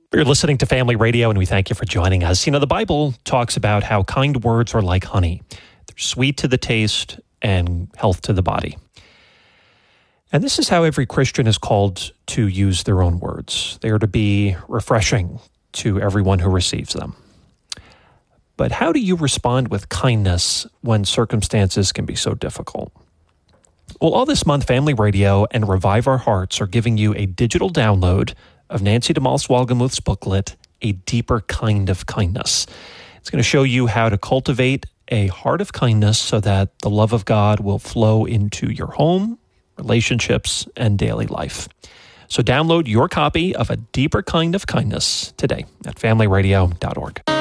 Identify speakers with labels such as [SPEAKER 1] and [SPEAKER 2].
[SPEAKER 1] You're listening to Family Radio, and we thank you for joining us. You know, the Bible talks about how kind words are like honey. They're sweet to the taste and health to the body. And this is how every Christian is called to use their own words. They are to be refreshing to everyone who receives them. But how do you respond with kindness when circumstances can be so difficult? Well, all this month, Family Radio and Revive Our Hearts are giving you a digital download of Nancy DeMoss Wolgemuth's booklet, A Deeper Kind of Kindness. It's going to show you how to cultivate a heart of kindness so that the love of God will flow into your home, relationships, and daily life. So download your copy of A Deeper Kind of Kindness today at familyradio.org.